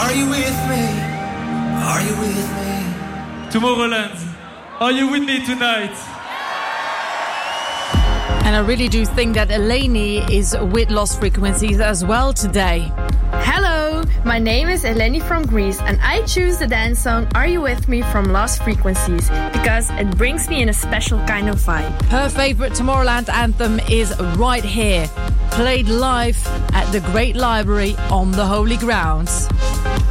Are you with me? Are you with me? Tomorrowland, are you with me tonight? And I really do think that Eleni is with Lost Frequencies as well today. Hello, my name is Eleni from Greece and I choose the dance song Are You With Me from Lost Frequencies because it brings me in a special kind of vibe. Her favourite Tomorrowland anthem is right here, played live at the Great Library on the Holy Grounds.